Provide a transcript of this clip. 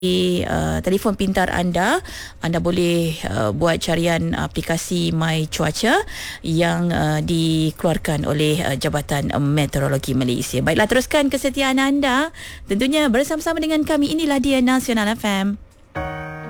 telefon pintar anda boleh buat carian aplikasi My Cuaca yang dikeluarkan oleh Jabatan Meteorologi Malaysia. Baiklah, teruskan kesetiaan anda tentunya bersama-sama dengan kami. Inilah dia Nasional FM.